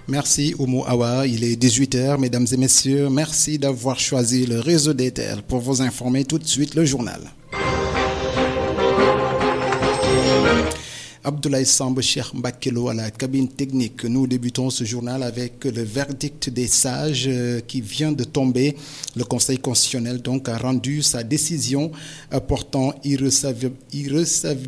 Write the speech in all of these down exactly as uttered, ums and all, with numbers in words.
Merci Oumou Awa, il est dix-huit heures, mesdames et messieurs, merci d'avoir choisi le réseau d'Etel pour vous informer tout de suite le journal. Abdoulaye Samb Cheikh Mbakelo à la cabine technique. Nous débutons ce journal avec le verdict des sages qui vient de tomber. Le Conseil constitutionnel donc a rendu sa décision portant irrecevabilité,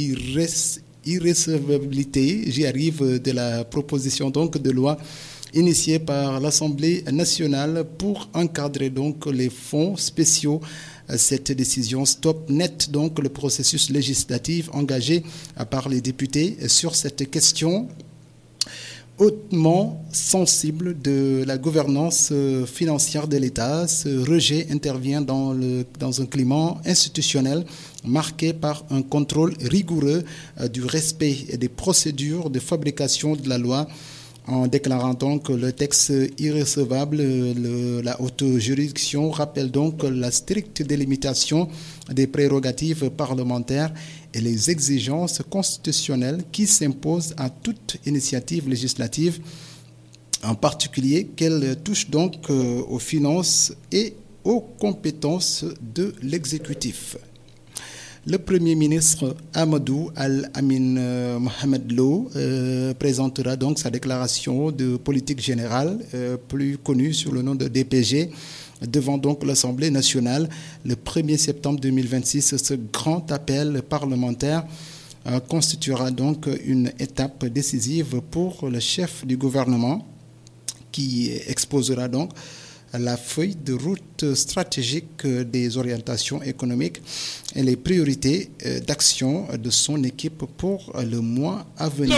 j'y arrive, de la proposition donc de loi initiée par l'Assemblée nationale pour encadrer donc les fonds spéciaux. Cette décision stoppe net donc le processus législatif engagé par les députés sur cette question hautement sensible de la gouvernance financière de l'État. Ce rejet intervient dans, le, dans un climat institutionnel marqué par un contrôle rigoureux du respect des procédures de fabrication de la loi. En déclarant donc le texte irrecevable, le, la haute juridiction rappelle donc la stricte délimitation des prérogatives parlementaires et les exigences constitutionnelles qui s'imposent à toute initiative législative, en particulier qu'elle touche donc aux finances et aux compétences de l'exécutif. Le Premier ministre Amadou Al-Amin euh, Mohamed Lo euh, présentera donc sa déclaration de politique générale, euh, plus connue sous le nom de D P G, devant donc l'Assemblée nationale le premier septembre deux mille vingt-six. Ce grand appel parlementaire euh, constituera donc une étape décisive pour le chef du gouvernement qui exposera donc la feuille de route stratégique des orientations économiques et les priorités d'action de son équipe pour le mois à venir.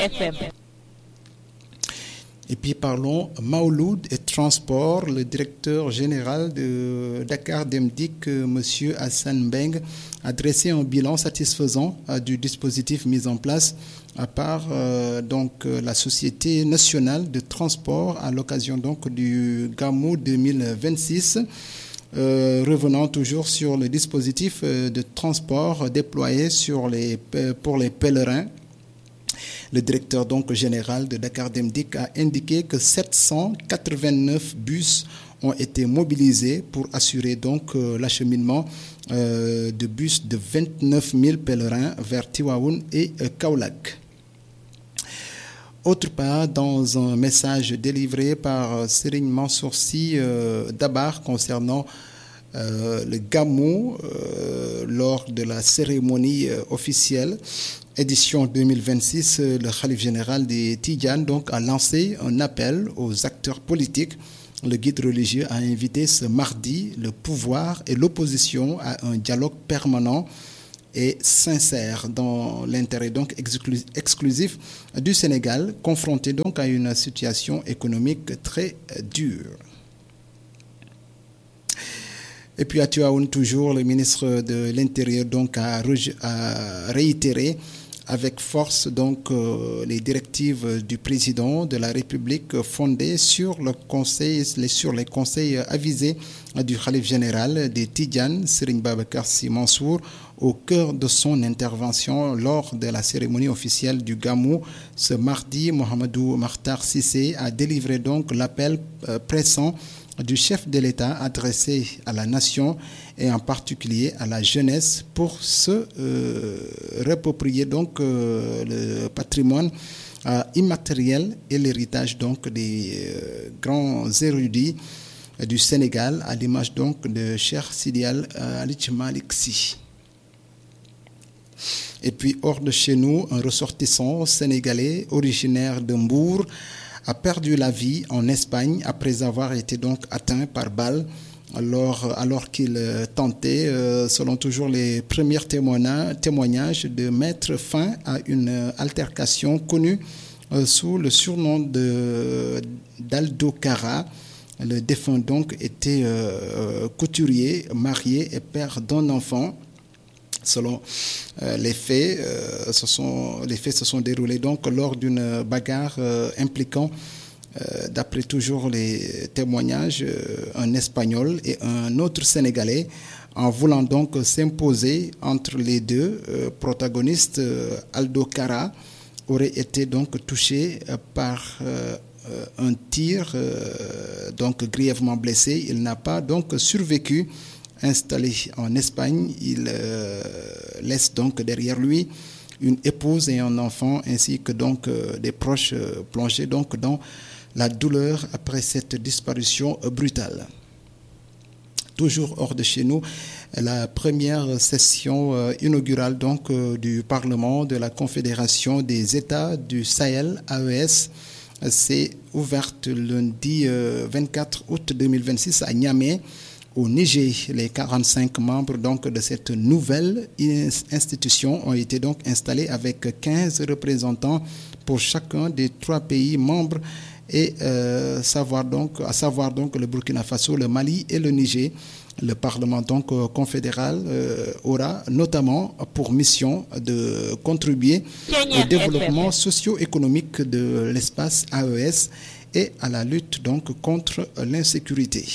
Et puis parlons Maouloud et transport. Le directeur général de Dakar Demdik, M. Hassan Beng, a dressé un bilan satisfaisant du dispositif mis en place par euh, donc, la Société nationale de transport à l'occasion donc, du Gamou deux mille vingt-six. Euh, revenant toujours sur le dispositif euh, de transport déployé sur les, pour les pèlerins. Le directeur donc, général de Dakar Demdik a indiqué que sept cent quatre-vingt-neuf bus ont été mobilisés pour assurer donc euh, l'acheminement euh, de bus de vingt-neuf mille pèlerins vers Tiwaoun et euh, Kaolack. Autre part, dans un message délivré par Serigne Mansour Sy euh, Dabar concernant euh, le Gamou euh, lors de la cérémonie euh, officielle édition deux mille vingt-six, euh, le Khalif général des Tidjanes donc a lancé un appel aux acteurs politiques. Le guide religieux a invité ce mardi le pouvoir et l'opposition à un dialogue permanent et sincère dans l'intérêt donc exclusif du Sénégal, confronté donc à une situation économique très dure. Et puis à Tivaouane toujours, le ministre de l'Intérieur donc a, a réitéré avec force donc euh, les directives du président de la République fondées sur le conseil, les, sur les conseils avisés du Khalif général des Tidjanes, Serigne Babacar Sy Mansour, au cœur de son intervention lors de la cérémonie officielle du Gamou. Ce mardi, Mohamedou Makhtar Cissé a délivré donc l'appel euh, pressant du chef de l'État adressé à la nation et en particulier à la jeunesse pour se euh, réapproprier donc euh, le patrimoine euh, immatériel et l'héritage donc des euh, grands érudits euh, du Sénégal, à l'image donc de Cheikh Sidi Hadji Malick Sy. Et puis hors de chez nous, un ressortissant sénégalais originaire de Mbour a perdu la vie en Espagne après avoir été donc atteint par balle alors, alors qu'il tentait, euh, selon toujours les premiers témoignages, de mettre fin à une altercation connue euh, sous le surnom de, d'Aldo Cara. Le défunt donc était euh, couturier, marié et père d'un enfant. Selon euh, les faits, euh, ce sont, les faits se sont déroulés donc lors d'une bagarre euh, impliquant, euh, d'après toujours les témoignages, euh, un Espagnol et un autre Sénégalais, en voulant donc s'imposer entre les deux euh, protagonistes. euh, Aldo Cara aurait été donc touché euh, par euh, euh, un tir, euh, donc grièvement blessé. Il n'a pas donc survécu. Installé en Espagne, il euh, laisse donc derrière lui une épouse et un enfant, ainsi que donc euh, des proches euh, plongés donc dans la douleur après cette disparition euh, brutale. Toujours hors de chez nous, la première session euh, inaugurale donc euh, du Parlement de la Confédération des États du Sahel, A E S, s'est ouverte lundi euh, vingt-quatre août deux mille vingt-six à Niamey, au Niger. Les quarante-cinq membres donc de cette nouvelle institution ont été donc installés avec quinze représentants pour chacun des trois pays membres et euh, savoir donc, à savoir donc le Burkina Faso, le Mali et le Niger. Le Parlement donc confédéral euh, aura notamment pour mission de contribuer au développement socio-économique de l'espace A E S et à la lutte donc contre l'insécurité.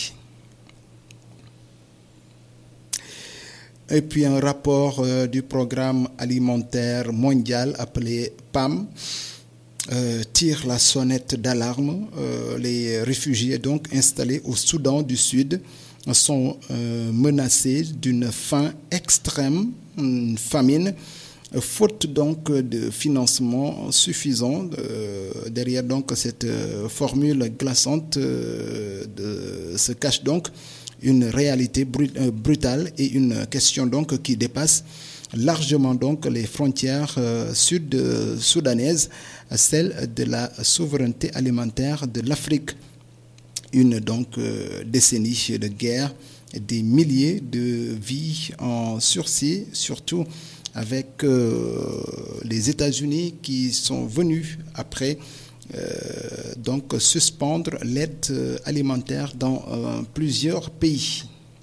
Et puis un rapport euh, du programme alimentaire mondial appelé P A M euh, tire la sonnette d'alarme. Euh, les réfugiés donc installés au Soudan du Sud sont euh, menacés d'une faim extrême, une famine, faute donc de financement suffisant. Euh, derrière donc cette euh, formule glaçante euh, de, se cache donc une réalité brutale et une question donc qui dépasse largement donc les frontières euh, sud-soudanaises, celle de la souveraineté alimentaire de l'Afrique. Une donc euh, décennie de guerre, des milliers de vies en sursis, surtout avec euh, les États-Unis qui sont venus après Euh, donc suspendre l'aide alimentaire dans euh, plusieurs pays.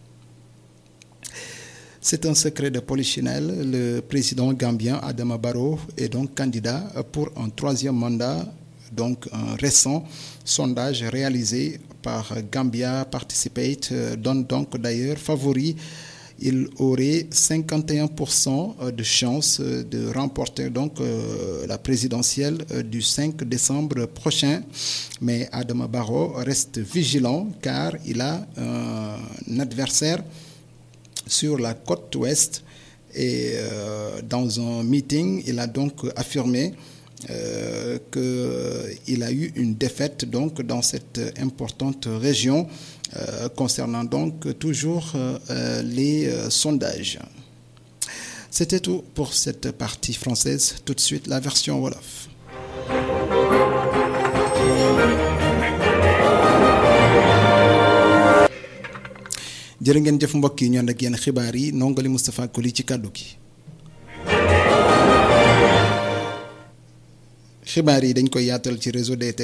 C'est un secret de polichinelle. Le président gambien Adama Barrow est donc candidat pour un troisième mandat. Donc un récent sondage réalisé par Gambia Participate donne donc d'ailleurs favori. Il aurait cinquante et un pour cent de chances de remporter donc euh, la présidentielle du cinq décembre prochain. Mais Adama Barrow reste vigilant car il a un adversaire sur la côte ouest et euh, dans un meeting, il a donc affirmé euh, qu'il a eu une défaite donc dans cette importante région. Euh, concernant donc toujours euh, les euh, sondages. C'était tout pour cette partie française. Tout de suite, la version Wolof. jërë ngeen jëf mbokk yi ñu ànd ak yéen xibaar yi Nongali Moustapha Koli ci kàddu gi. xibaar yi dañ koy yaatal ci réseau D T